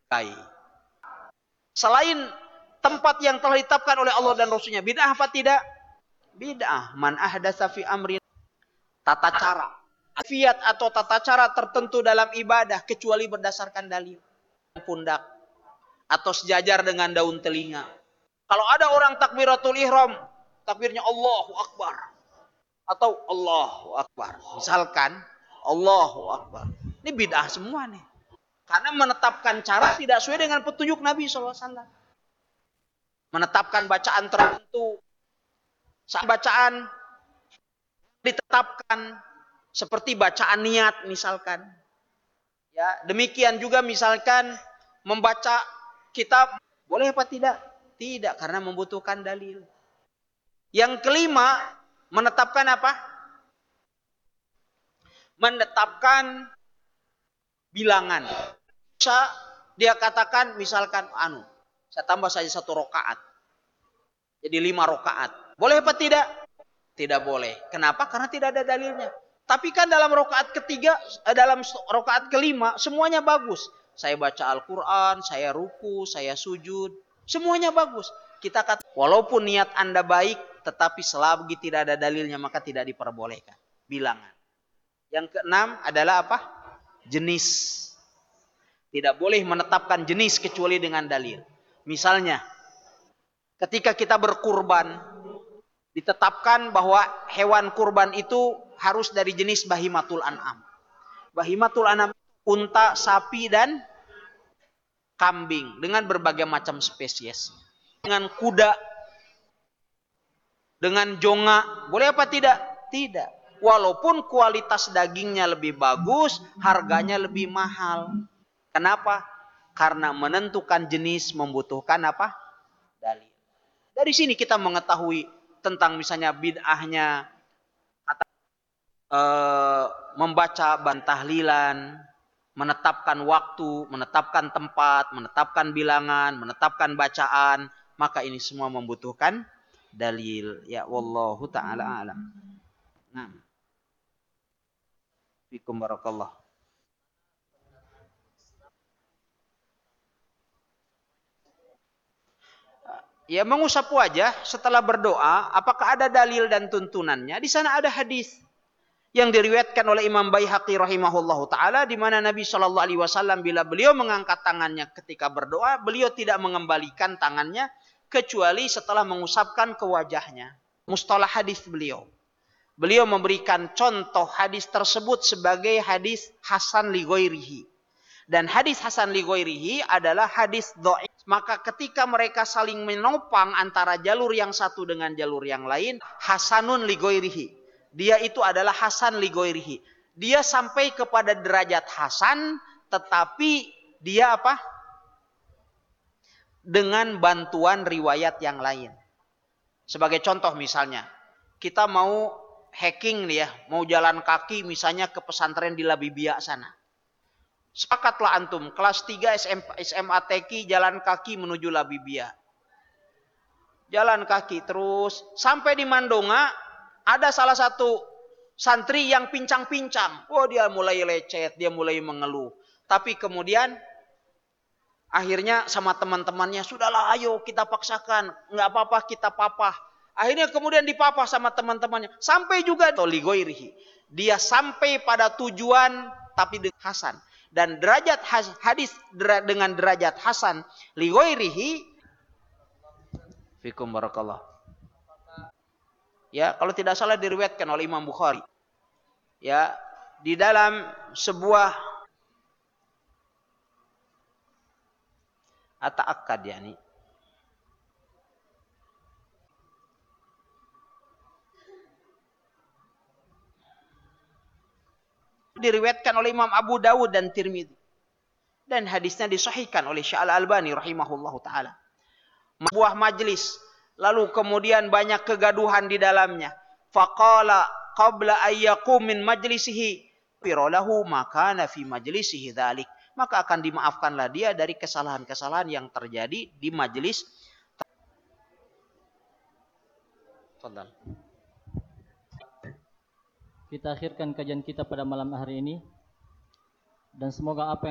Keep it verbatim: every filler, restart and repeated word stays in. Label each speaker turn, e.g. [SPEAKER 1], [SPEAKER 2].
[SPEAKER 1] Selain tempat yang telah ditetapkan oleh Allah dan Rasulnya, bid'ah apa tidak? Bid'ah. Man ahdatsa fi amrin, tata cara, fiat atau tata cara tertentu dalam ibadah kecuali berdasarkan dalil. Pundak atau sejajar dengan daun telinga. Kalau ada orang takbiratul ihram, takbirnya Allahu Akbar atau Allahu Akbar, misalkan Allahu Akbar, ini bid'ah semua nih. Karena menetapkan cara tidak sesuai dengan petunjuk Nabi shallallahu alaihi wasallam. Menetapkan bacaan tertentu, saat bacaan ditetapkan seperti bacaan niat misalkan. Ya, demikian juga misalkan membaca kitab, boleh apa tidak? Tidak, karena membutuhkan dalil. Yang kelima, menetapkan apa? Menetapkan bilangan. Bisa dia katakan misalkan anu, saya tambah saja satu rokaat, jadi lima rokaat. Boleh apa tidak? Tidak boleh. Kenapa? Karena tidak ada dalilnya. Tapi kan dalam rokaat ketiga, dalam rokaat kelima, semuanya bagus. Saya baca Al-Quran, saya ruku, saya sujud, semuanya bagus. Kita kata, walaupun niat Anda baik, tetapi selagi tidak ada dalilnya, maka tidak diperbolehkan. Bilangan. Yang keenam adalah apa? Jenis. Tidak boleh menetapkan jenis kecuali dengan dalil. Misalnya, ketika kita berkurban, ditetapkan bahwa hewan kurban itu harus dari jenis bahimatul an'am. Bahimatul an'am, unta, sapi, dan kambing dengan berbagai macam spesies. Dengan kuda, dengan jonga, boleh apa tidak? Tidak. Walaupun kualitas dagingnya lebih bagus, harganya lebih mahal. Kenapa? Karena menentukan jenis membutuhkan apa? Dalil. Dari sini kita mengetahui tentang misalnya bid'ahnya kata, e, membaca bantahlilan, menetapkan waktu, menetapkan tempat, menetapkan bilangan, menetapkan bacaan, maka ini semua membutuhkan dalil. Ya wallahu taala alam. Nah. Fikum barakallah. Ya, mengusap wajah setelah berdoa, apakah ada dalil dan tuntunannya? Di sana ada hadis yang diriwayatkan oleh Imam Baihaqi rahimahullahu taala, di mana Nabi shallallahu alaihi wasallam bila beliau mengangkat tangannya ketika berdoa, beliau tidak mengembalikan tangannya kecuali setelah mengusapkan ke wajahnya. Mustalah hadis beliau. Beliau memberikan contoh hadis tersebut sebagai hadis hasan li ghairihi. Dan hadis hasan li ghairihi adalah hadis dhaif. Maka ketika mereka saling menopang antara jalur yang satu dengan jalur yang lain, hasanun li ghairihi. Dia itu adalah hasan li ghairihi. Dia sampai kepada derajat hasan, tetapi dia apa? Dengan bantuan riwayat yang lain. Sebagai contoh misalnya, kita mau hacking nih ya, mau jalan kaki misalnya ke pesantren di Labibia sana. Sepakatlah antum, kelas tiga S M A T Q jalan kaki menuju Labibia. Jalan kaki terus, sampai di Mandonga, ada salah satu santri yang pincang-pincang. Oh, dia mulai lecet, dia mulai mengeluh. Tapi kemudian, akhirnya sama teman-temannya, sudahlah ayo kita paksakan, nggak apa-apa kita papah. Akhirnya kemudian dipapah sama teman-temannya. Sampai juga, toligoirihi. Dia sampai pada tujuan, tapi dengan hasan. Dan derajat hadis dengan derajat hasan li ghairihi. Fikum barakallah. Ya, kalau tidak salah diriwayatkan oleh Imam Bukhari. Ya, di dalam sebuah ata'akkad yani. Diriwayatkan oleh Imam Abu Dawud dan Tirmidzi. Dan hadisnya disahihkan oleh Syekh Al-Albani rahimahullahu taala. Sebuah majlis, lalu kemudian banyak kegaduhan di dalamnya. Faqala qabla ayyakum min majlisihi firolahu makana fi majlisihi dzalik. Maka akan dimaafkanlah dia dari kesalahan-kesalahan yang terjadi di majlis. Fadhal.
[SPEAKER 2] Kita akhirkan kajian kita pada malam hari ini, dan semoga apa yang